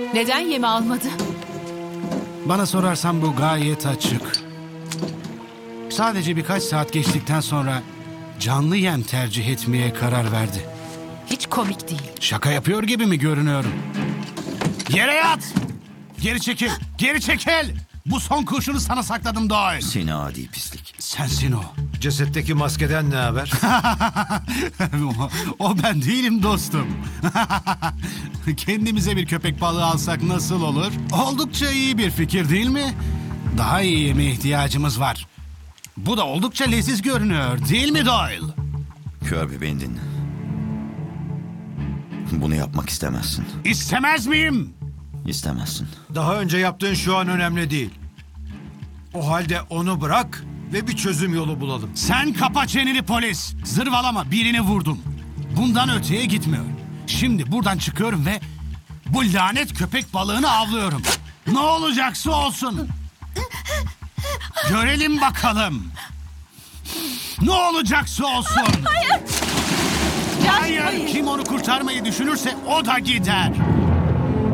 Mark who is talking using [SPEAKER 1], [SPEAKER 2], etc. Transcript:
[SPEAKER 1] Neden yemi almadı?
[SPEAKER 2] Bana sorarsan bu gayet açık. Sadece birkaç saat geçtikten sonra canlı yem tercih etmeye karar verdi.
[SPEAKER 1] Hiç komik değil.
[SPEAKER 2] Şaka yapıyor gibi mi görünüyorum? Yere yat! Geri çekil! Geri çekil! Bu son kurşunu sana sakladım Doyle.
[SPEAKER 3] Seni adi pislik.
[SPEAKER 2] Sensin o.
[SPEAKER 4] Cesetteki maskeden ne haber?
[SPEAKER 2] o ben değilim dostum. Kendimize bir köpek balığı alsak nasıl olur? Oldukça iyi bir fikir değil mi? Daha iyi yemeğe ihtiyacımız var. Bu da oldukça leziz görünüyor değil mi Doyle?
[SPEAKER 3] Kirby, beni dinle. Bunu yapmak istemezsin.
[SPEAKER 2] İstemez miyim?
[SPEAKER 3] İstemezsin.
[SPEAKER 4] Daha önce yaptığın şu an önemli değil. O halde onu bırak ve bir çözüm yolu bulalım.
[SPEAKER 2] Sen kapa çeneni polis. Zırvalama, birini vurdum. Bundan öteye gitmiyor. Şimdi buradan çıkıyorum ve bu lanet köpek balığını avlıyorum. Ne olacaksa olsun. Görelim bakalım. Ne olacaksa olsun.
[SPEAKER 1] Hayır.
[SPEAKER 2] Hayır. Kim onu kurtarmayı düşünürse o da gider.